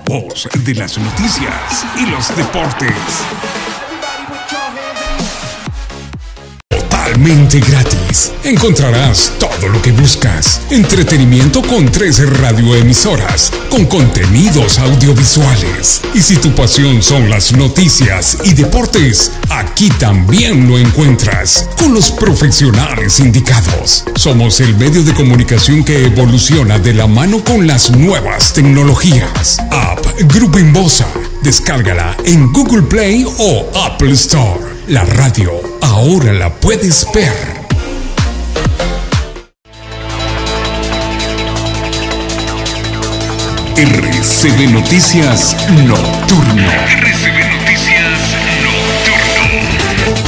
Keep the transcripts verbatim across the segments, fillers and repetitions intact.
voz de las noticias y los deportes. Totalmente gratis. Encontrarás todo lo que buscas. Entretenimiento con trece radioemisoras, con contenidos audiovisuales. Y si tu pasión son las noticias y deportes, aquí también lo encuentras, con los profesionales indicados. Somos el medio de comunicación que evoluciona de la mano con las nuevas tecnologías. App Grupo Inbosa. Descárgala en Google Play o Apple Store. La radio ahora la puedes ver. R C B Noticias Nocturno. R C B Noticias Nocturno.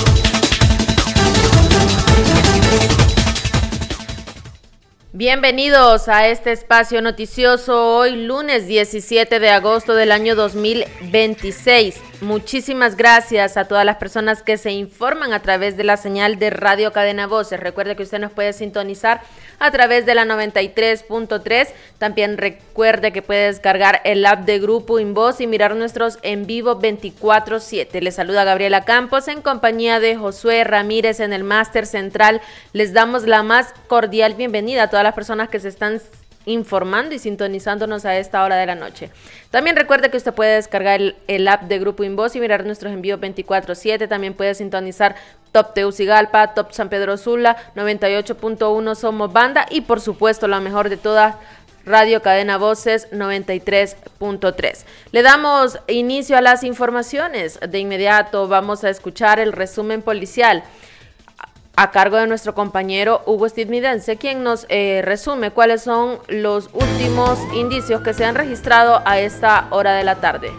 Bienvenidos a este espacio noticioso hoy lunes diecisiete de agosto del año dos mil veintiséis. Muchísimas gracias a todas las personas que se informan a través de la señal de Radio Cadena Voces. Recuerde que usted nos puede sintonizar a través de la noventa y tres punto tres. También recuerde que puede descargar el app de Grupo Invoz y mirar nuestros en vivo veinticuatro siete. Les saluda Gabriela Campos en compañía de Josué Ramírez en el Máster Central. Les damos la más cordial bienvenida a todas las personas que se están informando y sintonizándonos a esta hora de la noche. También recuerde que usted puede descargar el, el app de Grupo Invoz y mirar nuestros envíos veinticuatro siete. También puede sintonizar Top Tegucigalpa, Top San Pedro Sula, noventa y ocho punto uno Somos Banda y por supuesto la mejor de todas, Radio Cadena Voces noventa y tres punto tres. Le damos inicio a las informaciones. De inmediato vamos a escuchar el resumen policial a cargo de nuestro compañero Hugo Estividense, quien nos eh, resume cuáles son los últimos indicios que se han registrado a esta hora de la tarde.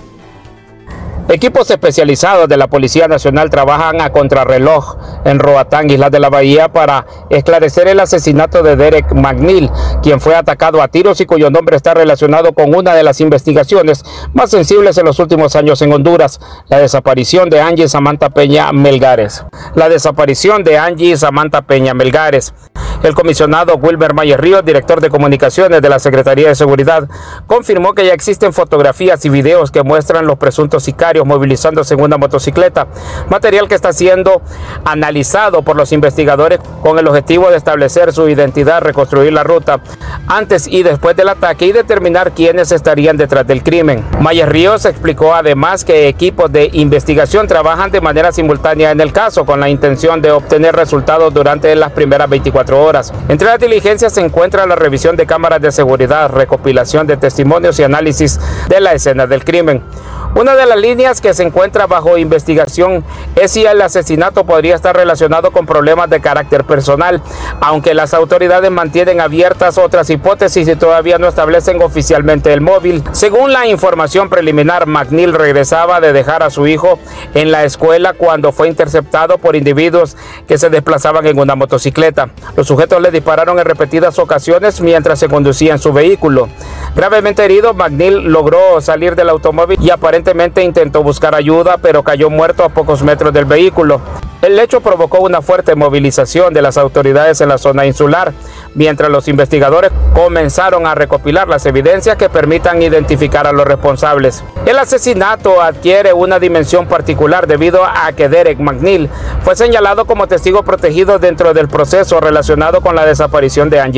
Equipos especializados de la Policía Nacional trabajan a contrarreloj en Roatán, Islas de la Bahía, para esclarecer el asesinato de Derek McNeil, quien fue atacado a tiros y cuyo nombre está relacionado con una de las investigaciones más sensibles en los últimos años en Honduras, la desaparición de Angie Samantha Peña Melgares. La desaparición de Angie Samantha Peña Melgares. El comisionado Wilmer Mayer Ríos, director de comunicaciones de la Secretaría de Seguridad, confirmó que ya existen fotografías y videos que muestran los presuntos sicarios movilizándose en una motocicleta, material que está siendo analizado por los investigadores con el objetivo de establecer su identidad, reconstruir la ruta antes y después del ataque y determinar quiénes estarían detrás del crimen. Mayer Ríos explicó además que equipos de investigación trabajan de manera simultánea en el caso con la intención de obtener resultados durante las primeras veinticuatro horas. Entre las diligencias se encuentra la revisión de cámaras de seguridad, recopilación de testimonios y análisis de la escena del crimen. Una de las líneas que se encuentra bajo investigación es si el asesinato podría estar relacionado con problemas de carácter personal, aunque las autoridades mantienen abiertas otras hipótesis y todavía no establecen oficialmente el móvil. Según la información preliminar, McNeil regresaba de dejar a su hijo en la escuela cuando fue interceptado por individuos que se desplazaban en una motocicleta. Los sujetos le dispararon en repetidas ocasiones mientras se conducía en su vehículo. Gravemente herido, McNeil logró salir del automóvil y aparentemente intentó buscar ayuda, pero cayó muerto a pocos metros del vehículo. El hecho provocó una fuerte movilización de las autoridades en la zona insular, mientras los investigadores comenzaron a recopilar las evidencias que permitan identificar a los responsables. El asesinato adquiere una dimensión particular debido a que Derek McNeil fue señalado como testigo protegido dentro del proceso relacionado con la desaparición de Angie